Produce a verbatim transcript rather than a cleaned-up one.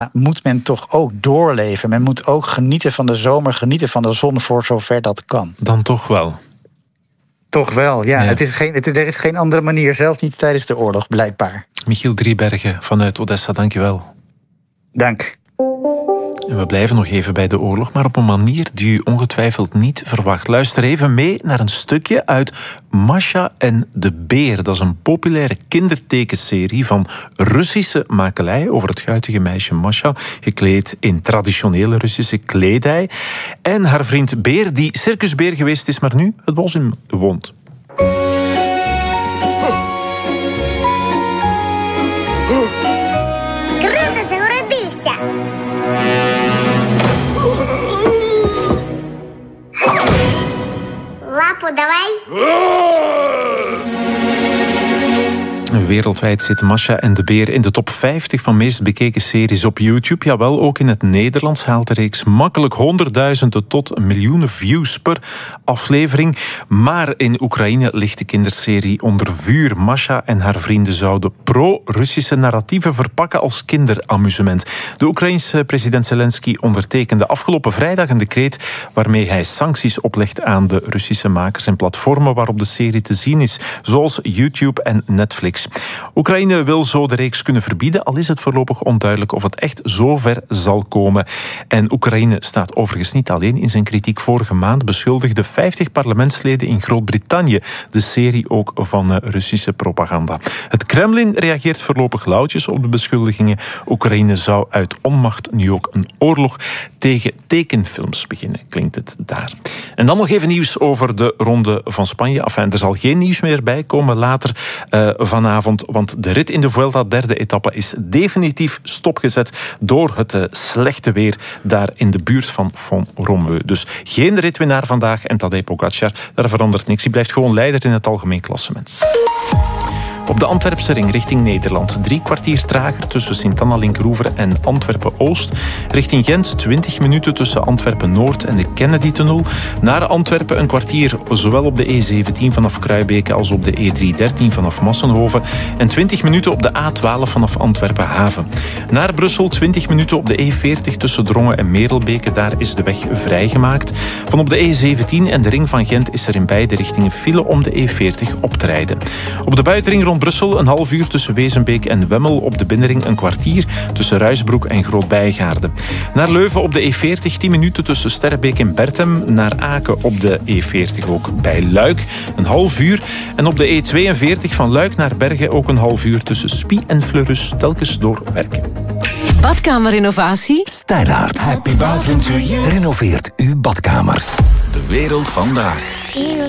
moet men toch ook doorleven. Men moet ook genieten van de zomer, genieten van de zon voor zover dat kan. Dan toch wel. Toch wel, ja. ja. Het is geen, het, er is geen andere manier, zelfs niet tijdens de oorlog, blijkbaar. Michiel Driebergen vanuit Odessa, dankjewel. Dank. En we blijven nog even bij de oorlog, maar op een manier die u ongetwijfeld niet verwacht. Luister even mee naar een stukje uit Masha en de Beer. Dat is een populaire kindertekenserie van Russische makelij over het guitige meisje Masha, gekleed in traditionele Russische kledij. En haar vriend Beer, die circusbeer geweest is, maar nu het bos in woont. Лапу давай. Wereldwijd zit Masha en de Beer in de top vijftig van meest bekeken series op YouTube. Jawel, ook in het Nederlands haalt de reeks makkelijk honderdduizenden tot miljoenen views per aflevering. Maar in Oekraïne ligt de kinderserie onder vuur. Masha en haar vrienden zouden pro-Russische narratieven verpakken als kinderamusement. De Oekraïense president Zelensky ondertekende afgelopen vrijdag een decreet waarmee hij sancties oplegt aan de Russische makers en platformen waarop de serie te zien is, zoals YouTube en Netflix. Oekraïne wil zo de reeks kunnen verbieden, al is het voorlopig onduidelijk of het echt zo ver zal komen. En Oekraïne staat overigens niet alleen in zijn kritiek. Vorige maand beschuldigden vijftig parlementsleden in Groot-Brittannië de serie ook van Russische propaganda. Het Kremlin reageert voorlopig lauwtjes op de beschuldigingen. Oekraïne zou uit onmacht nu ook een oorlog tegen tekenfilms beginnen, klinkt het daar. En dan nog even nieuws over de Ronde van Spanje. Enfin, er zal geen nieuws meer bij komen later uh, vanavond, want de rit in de Vuelta, derde etappe, is definitief stopgezet door het uh, slechte weer daar in de buurt van Font-Romeu. Dus geen ritwinnaar vandaag en Tadej Pogacar, daar verandert niks. Hij blijft gewoon leider in het algemeen klassement. Op de Antwerpse ring richting Nederland. Drie kwartier trager tussen Sint-Anna-Linkroever en Antwerpen-Oost. Richting Gent twintig minuten tussen Antwerpen-Noord en de Kennedy-tunnel. Naar Antwerpen een kwartier zowel op de E zeventien vanaf Kruibeke als op de E driehonderddertien vanaf Massenhoven. En twintig minuten op de A twaalf vanaf Antwerpen-Haven. Naar Brussel twintig minuten op de E veertig tussen Drongen en Merelbeke. Daar is de weg vrijgemaakt. Van op de E zeventien en de ring van Gent is er in beide richtingen file om de E veertig op te rijden. Op de buitenring rond Brussel een half uur tussen Wezenbeek en Wemmel. Op de binnenring een kwartier tussen Ruisbroek en Groot-Bijgaarden. Naar Leuven op de E veertig tien minuten tussen Sterrebeek en Berthem. Naar Aken op de E veertig ook bij Luik een half uur. En op de E tweeënveertig van Luik naar Bergen ook een half uur tussen Spie en Fleurus, telkens door werken. Badkamerrenovatie? Stylaart. Happy bathroom to you. Renoveert uw badkamer. De wereld vandaag.